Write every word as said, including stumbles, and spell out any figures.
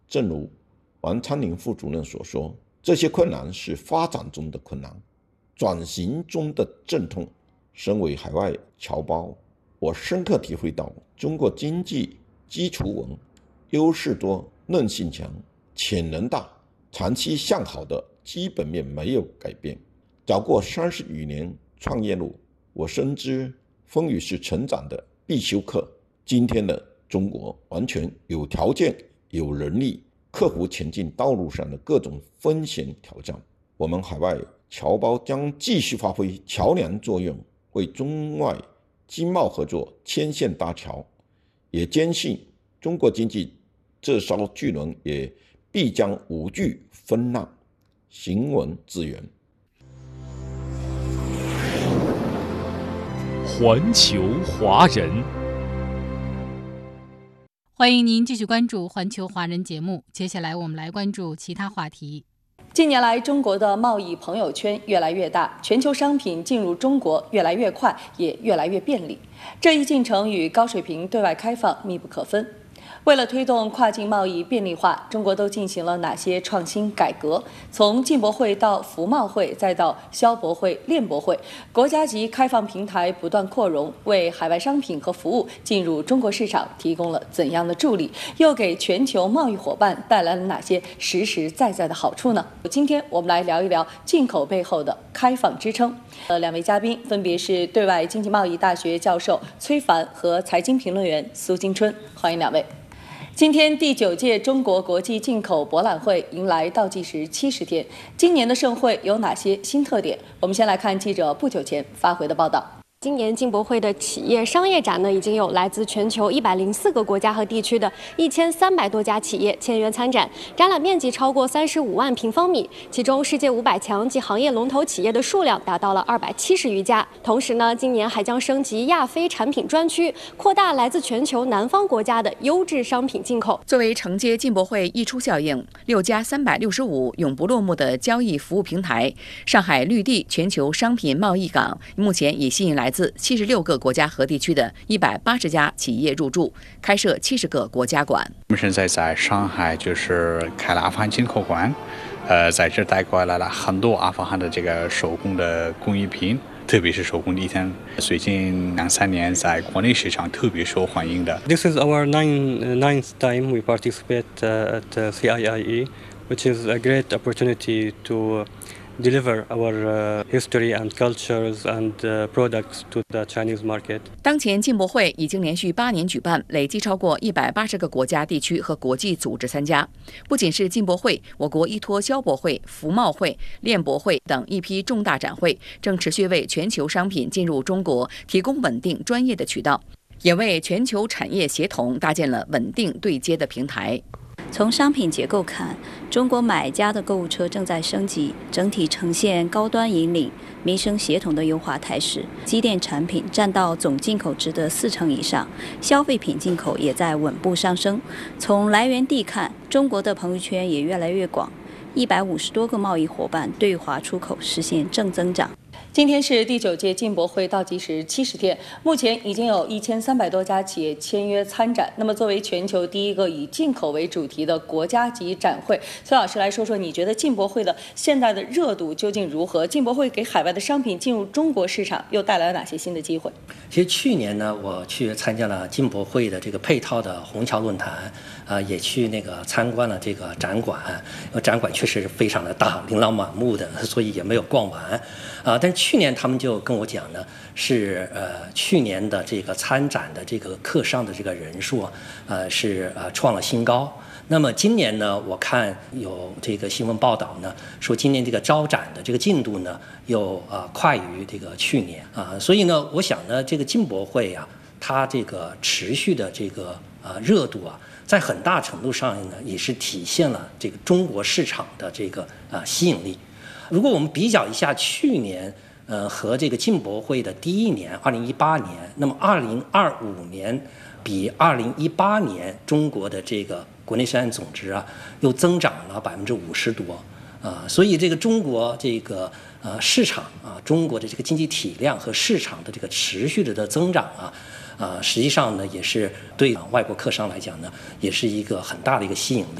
正如王昌龄副主任所说，这些困难是发展中的困难，转型中的阵痛。身为海外侨胞，我深刻体会到中国经济基础稳、优势多、韧性强、潜能大，长期向好的基本面没有改变。走过三十余年创业路，我深知风雨是成长的必修课。今天的中国完全有条件、有能力克服前进道路上的各种风险挑战。我们海外侨胞将继续发挥桥梁作用，为中外经贸合作牵线搭桥，也坚信中国经济这艘巨轮也必将无惧风浪，行稳致远。 环球华人， 欢迎您继续关注环球华人节目。接下来我们来关注其他话题。 近年来，中国的贸易朋友圈越来越大，全球商品进入中国越来越快，也越来越便利。这一进程与高水平对外开放密不可分。为了推动跨境贸易便利化，中国都进行了哪些创新改革？从进博会到服贸会，再到消博会、链博会，国家级开放平台不断扩容，为海外商品和服务进入中国市场提供了怎样的助力？又给全球贸易伙伴带来了哪些实实在在的好处呢？今天我们来聊一聊进口背后的开放支撑。呃，两位嘉宾分别是对外经济贸易大学教授崔凡和财经评论员苏金春，欢迎两位。今天第九届中国国际进口博览会迎来倒计时七十天，今年的盛会有哪些新特点？我们先来看记者不久前发回的报道。 今年进博会的企业商业展呢，已经有来自全球一百零四个国家和地区的一千三百多家企业签约参展，展览面积超过三十五万平方米，其中世界五百强及行业龙头企业的数量达到了二百七十余家。同时呢，今年还将升级亚非产品专区，扩大来自全球南方国家的优质商品进口。 作为承接进博会溢出效应，六加三百六十五永不落幕的交易服务平台——上海绿地全球商品贸易港，目前已吸引来自七十六个国家和地区的一百八十家企业入驻，开设七十个国家馆。 我们现在在上海就是开了阿富汗进口馆，呃，在这带过来了很多阿富汗的这个手工的工艺品，特别是手工地毯，最近两三年在国内市场特别受欢迎的。 This is our nine, ninth time we participate uh, at C I I E, which is a great opportunity to deliver our uh, history and cultures and uh, products to the Chinese market. 当前进博会已经连续八年举办，累计超过一百八十个国家、地区和国际组织参加。不仅是进博会，我国依托消博会、服贸会、链博会等一批重大展会，正持续为全球商品进入中国提供稳定、专业的渠道，也为全球产业协同搭建了稳定对接的平台。 从商品结构看，中国买家的购物车正在升级，整体呈现高端引领、民生协同的优化态势。机电产品占到总进口值的四成以上，消费品进口也在稳步上升。从来源地看，中国的朋友圈也越来越广，一百五十多个贸易伙伴对华出口实现正增长。 今天是第九届进博会倒计时七十天，目前已经有一千三百多家企业签约参展。那么，作为全球第一个以进口为主题的国家级展会，崔老师来说说，你觉得进博会的现在的热度究竟如何？进博会给海外的商品进入中国市场又带来了哪些新的机会？ 其实去年呢，我去参加了进博会的这个配套的虹桥论坛，啊、呃，也去那个参观了这个展馆。因为展馆确实非常的大，琳琅满目的，所以也没有逛完。啊、呃，但是去年他们就跟我讲呢，是呃去年的这个参展的这个客商的这个人数啊，呃是呃创了新高。那么今年呢，我看有这个新闻报道呢，说今年这个招展的这个进度呢，又啊、呃、快于这个去年啊、呃，所以呢，我想呢，这个进博会啊，它这个持续的这个呃热度啊，在很大程度上呢，也是体现了这个中国市场的这个啊、呃、吸引力。如果我们比较一下去年，呃，和这个进博会的第一年，二零一八年，那么二零二五年比二零一八年中国的这个国内生产总值啊，又增长了百分之五十多啊、呃，所以这个中国这个呃市场啊，中国的这个经济体量和市场的这个持续的的增长啊，啊、呃，实际上呢，也是对外国客商来讲呢，也是一个很大的一个吸引力。